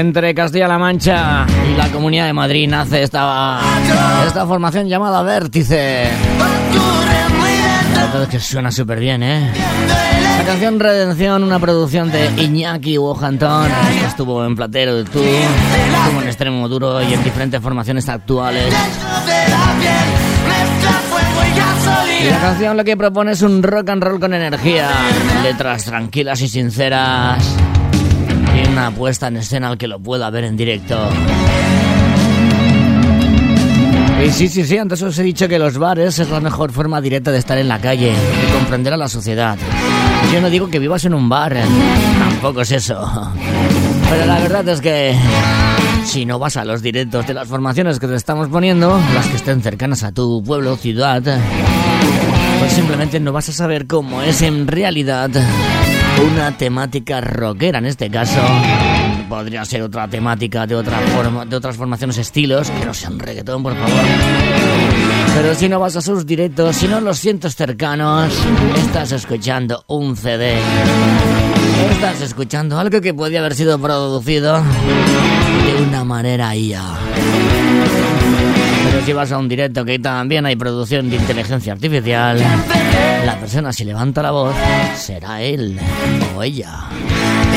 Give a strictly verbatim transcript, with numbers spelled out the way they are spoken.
Entre Castilla-La Mancha y la Comunidad de Madrid nace esta, esta formación llamada Vértice. La verdad es que suena súper bien, ¿eh? La canción Redención, una producción de Iñaki Wojantón, que estuvo en Platero de Tú, estuvo en Extremo Duro y en diferentes formaciones actuales. Y la canción lo que propone es un rock and roll con energía, letras tranquilas y sinceras, y una puesta en escena al que lo pueda ver en directo. Y sí, sí, sí, antes os he dicho que los bares es la mejor forma directa de estar en la calle, de comprender a la sociedad. Yo no digo que vivas en un bar, tampoco es eso. Pero la verdad es que si no vas a los directos de las formaciones que te estamos poniendo, las que estén cercanas a tu pueblo o ciudad, pues simplemente no vas a saber cómo es en realidad una temática rockera. En este caso podría ser otra temática de otra forma, de otras formaciones, estilos que no sean reggaetón, por favor. Pero si no vas a sus directos, si no los sientes cercanos, estás escuchando un C D. Estás escuchando algo que podía haber sido producido de una manera I A. Pero si vas a un directo que también hay producción de inteligencia artificial, la persona si levanta la voz será él o ella.